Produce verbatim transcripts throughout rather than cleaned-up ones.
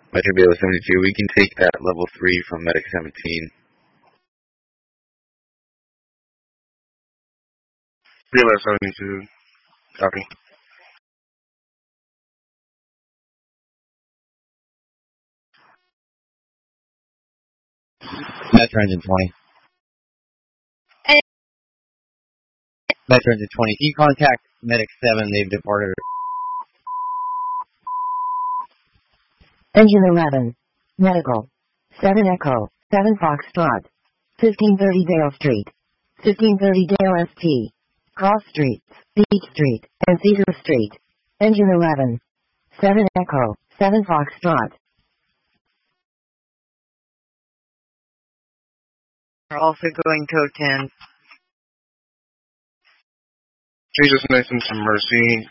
Metro B L seventy-two, we can take that level three from Medic seventeen. B L seventy-two, copy. Metro Engine twenty. Metro Engine twenty, can you contact Medic seven? They've departed. Engine eleven. Medical. seven Echo. seven Foxtrot. fifteen thirty Dale Street. fifteen thirty Dale S T. Cross Street. Beach Street. And Cedar Street. Engine eleven. seven Echo. seven Foxtrot. We're also going code ten. Jesus Nathan some Mercy.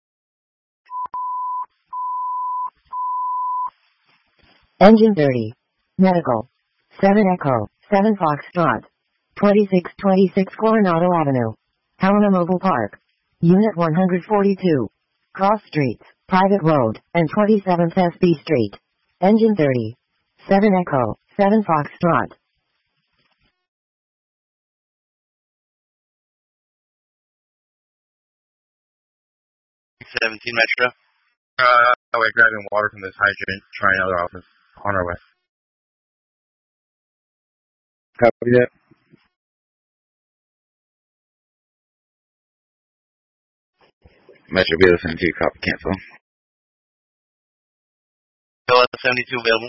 Engine thirty. Medical. seven Echo. seven Foxtrot. twenty-six twenty-six Coronado Avenue. Helena Mobile Park. Unit one forty-two. Cross Streets, Private Road, and twenty-seventh S B Street. Engine thirty. seven Echo. seven Foxtrot. seventeen Metro. Uh, we're grabbing water from this hydrant, trying another office on our way. Copy that. Metro B L seventy-two, copy, cancel. B L seventy-two available.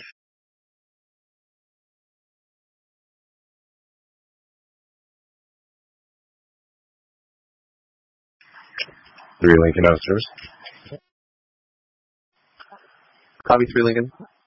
Three Lincoln out of service. Copy three Lincoln.